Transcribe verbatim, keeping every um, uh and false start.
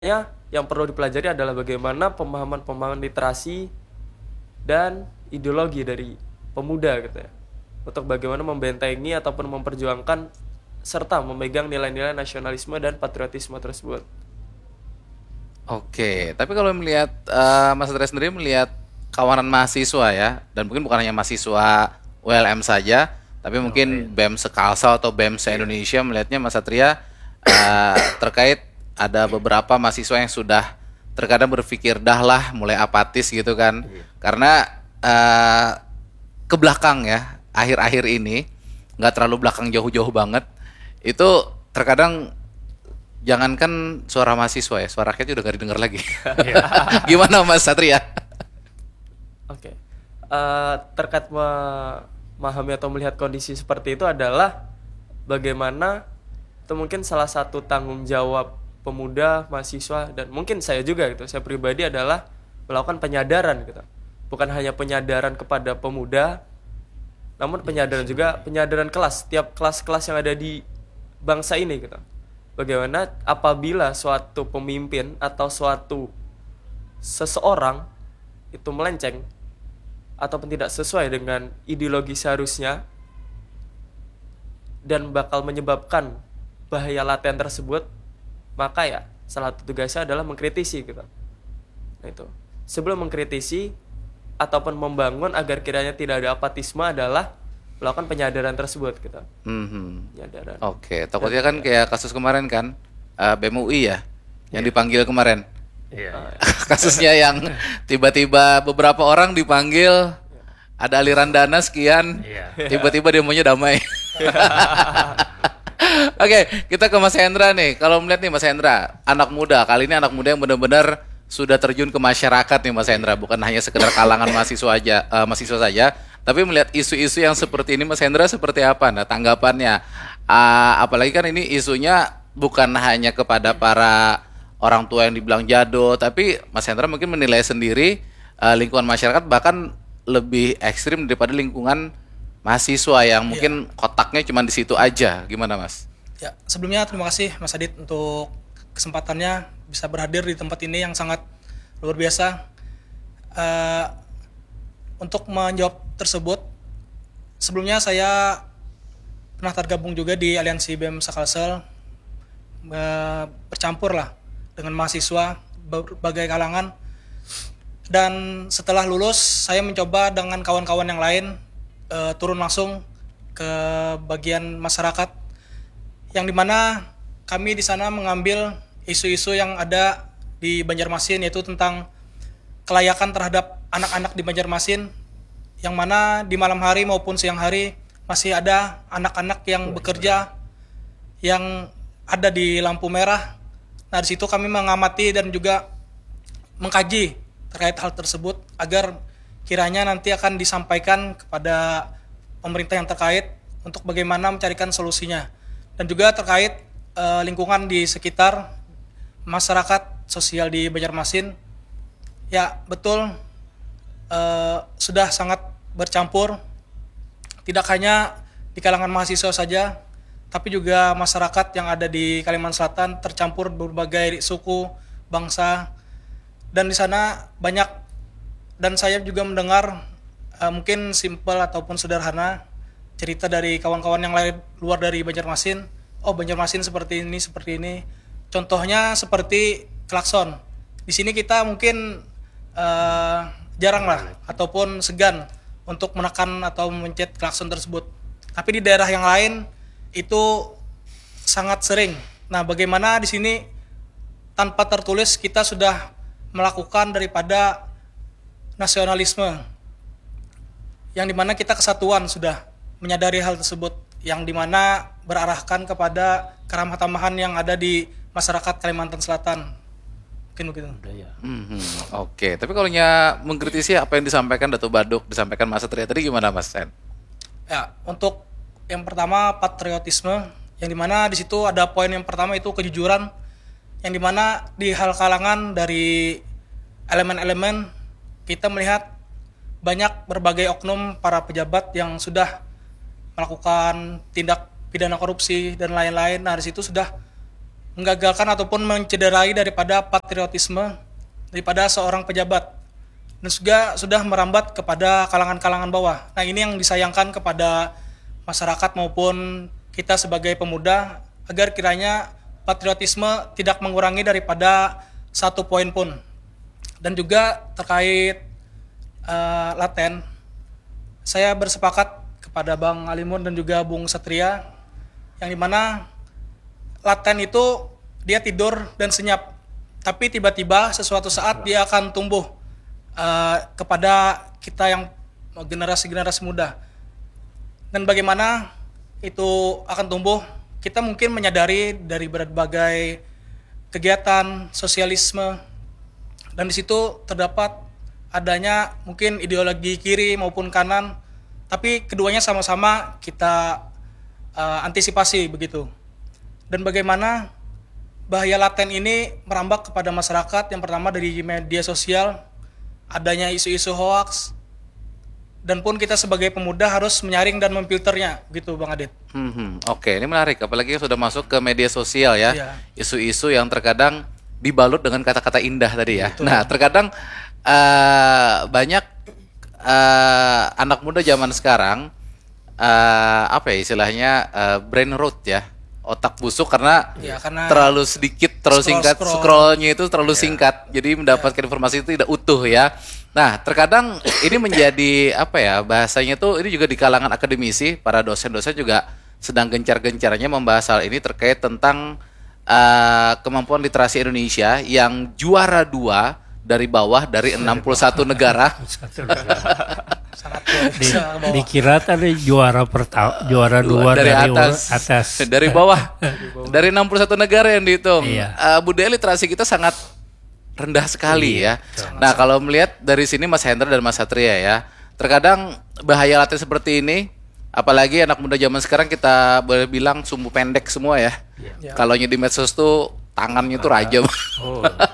yang perlu dipelajari adalah bagaimana pemahaman-pemahaman literasi dan ideologi dari pemuda gitu ya, untuk bagaimana membentengi ataupun memperjuangkan serta memegang nilai-nilai nasionalisme dan patriotisme tersebut. Oke, tapi kalau melihat eh, Mas Satria sendiri melihat kawanan mahasiswa ya, dan mungkin bukan hanya mahasiswa U L M saja, tapi mungkin Oke. B E M se-Kalsel atau B E M se-Indonesia melihatnya Mas Satria eh, terkait ada beberapa mahasiswa yang sudah terkadang berpikir dah lah mulai apatis gitu kan, Iya. karena eh, ke belakang ya akhir-akhir ini nggak terlalu belakang jauh-jauh banget itu terkadang jangankan suara mahasiswa ya suara rakyat udah gak didengar lagi. Iya. Gimana Mas Satria? Oke. Eh, terkait memahami atau melihat kondisi seperti itu adalah bagaimana itu mungkin salah satu tanggung jawab pemuda, mahasiswa, dan mungkin saya juga gitu. Saya pribadi adalah melakukan penyadaran gitu. Bukan hanya penyadaran kepada pemuda, namun penyadaran juga penyadaran kelas, setiap kelas-kelas yang ada di bangsa ini gitu. Bagaimana apabila suatu pemimpin atau suatu seseorang itu melenceng ataupun tidak sesuai dengan ideologi seharusnya dan bakal menyebabkan bahaya laten tersebut, maka ya salah satu tugasnya adalah mengkritisi gitu. Nah itu. Sebelum mengkritisi ataupun membangun agar kiranya tidak ada apatisme adalah melakukan penyadaran tersebut gitu. Mhm. Penyadaran. Oke, takutnya kan kayak kasus kemarin kan eh, B E M U I ya yang dipanggil kemarin. Iya. Iya. Kasusnya yang tiba-tiba beberapa orang dipanggil ada aliran dana sekian, Iya. tiba-tiba demonya damai. Oke, kita ke Mas Hendra nih. Kalau melihat nih Mas Hendra, anak muda, kali ini anak muda yang benar-benar sudah terjun ke masyarakat nih Mas Hendra, bukan hanya sekedar kalangan mahasiswa aja, eh, mahasiswa saja, tapi melihat isu-isu yang seperti ini Mas Hendra seperti apa? Nah, tanggapannya. Ah, apalagi kan ini isunya bukan hanya kepada para orang tua yang dibilang jadul, tapi Mas Hendra mungkin menilai sendiri eh, lingkungan masyarakat bahkan lebih ekstrim daripada lingkungan mahasiswa yang mungkin kotaknya cuma di situ aja. Gimana Mas? Ya, sebelumnya terima kasih Mas Adit untuk kesempatannya bisa berhadir di tempat ini yang sangat luar biasa. Eh, untuk menjawab tersebut, sebelumnya saya pernah tergabung juga di aliansi B E M se-Kalsel, eh, bercampur lah dengan mahasiswa berbagai kalangan. Dan setelah lulus, saya mencoba dengan kawan-kawan yang lain eh, turun langsung ke bagian masyarakat, yang dimana kami di sana mengambil isu-isu yang ada di Banjarmasin, yaitu tentang kelayakan terhadap anak-anak di Banjarmasin, yang mana di malam hari maupun siang hari masih ada anak-anak yang bekerja yang ada di lampu merah. Nah, di situ kami mengamati dan juga mengkaji terkait hal tersebut agar kiranya nanti akan disampaikan kepada pemerintah yang terkait untuk bagaimana mencarikan solusinya. Dan juga terkait eh, lingkungan di sekitar masyarakat sosial di Banjarmasin, ya betul eh, sudah sangat bercampur, tidak hanya di kalangan mahasiswa saja, tapi juga masyarakat yang ada di Kalimantan Selatan tercampur berbagai suku, bangsa, dan di sana banyak, dan saya juga mendengar uh, mungkin simpel ataupun sederhana cerita dari kawan-kawan yang lain luar dari Banjarmasin. Oh, Banjarmasin seperti ini, seperti ini. Contohnya seperti klakson. Di sini kita mungkin uh, jarang lah ataupun segan untuk menekan atau mencet klakson tersebut. Tapi di daerah yang lain itu sangat sering. Nah, bagaimana di sini tanpa tertulis kita sudah melakukan daripada nasionalisme, yang dimana kita kesatuan sudah menyadari hal tersebut, yang dimana berarahkan kepada keramah tamahan yang ada di masyarakat Kalimantan Selatan. Mungkin begitu. Budaya. Mhm, Oke, tapi kalau nya mengkritisi apa yang disampaikan Dato Baduk, disampaikan Mas Satria tadi gimana Mas Sen? Ya, untuk yang pertama patriotisme, yang dimana di situ ada poin yang pertama itu kejujuran, yang dimana di hal kalangan dari elemen-elemen kita melihat banyak berbagai oknum para pejabat yang sudah melakukan tindak pidana korupsi dan lain-lain. Nah, di situ sudah menggagalkan ataupun mencederai daripada patriotisme daripada seorang pejabat, dan juga sudah merambat kepada kalangan-kalangan bawah. Nah, ini yang disayangkan kepada masyarakat maupun kita sebagai pemuda, agar kiranya patriotisme tidak mengurangi daripada satu poin pun. Dan juga terkait uh, laten, saya bersepakat kepada Bang Alimun dan juga Bung Satria, yang dimana laten itu dia tidur dan senyap, tapi tiba-tiba sesuatu saat dia akan tumbuh uh, kepada kita yang generasi-generasi muda. Dan bagaimana itu akan tumbuh, kita mungkin menyadari dari berbagai kegiatan sosialisme, dan di situ terdapat adanya mungkin ideologi kiri maupun kanan, tapi keduanya sama-sama kita uh, antisipasi begitu. Dan bagaimana bahaya laten ini merambah kepada masyarakat, yang pertama dari media sosial, adanya isu-isu hoax, dan pun kita sebagai pemuda harus menyaring dan memfilternya gitu Bang Adit. Hmm, Oke, ini menarik, apalagi sudah masuk ke media sosial ya, Iya. isu-isu yang terkadang dibalut dengan kata-kata indah tadi ya. Betul. Nah, terkadang uh, banyak uh, anak muda zaman sekarang uh, apa ya istilahnya uh, brain rot ya, otak busuk karena, Ya, karena terlalu sedikit, terlalu scroll- singkat, scroll. scrollnya itu terlalu singkat, jadi mendapatkan informasi itu tidak utuh ya. Nah, terkadang ini menjadi apa ya bahasanya tuh, ini juga di kalangan akademisi, para dosen-dosen juga sedang gencar-gencarnya membahas hal ini terkait tentang uh, kemampuan literasi Indonesia yang juara dua dari bawah dari enam puluh satu negara. sangat Di- bisa ke bawah. dikira tadi juara pertama, juara dua dari, dari, atas, atas. dari bawah, dari enam puluh satu negara yang dihitung. Iya. Uh, budaya literasi kita sangat rendah sekali ya. Nah, kalau melihat dari sini Mas Hendra dan Mas Satria ya, terkadang bahaya laten seperti ini, apalagi anak muda zaman sekarang kita boleh bilang sumbu pendek semua ya. Ya. Kalau di medsos tuh tangannya tuh rajam. Oh.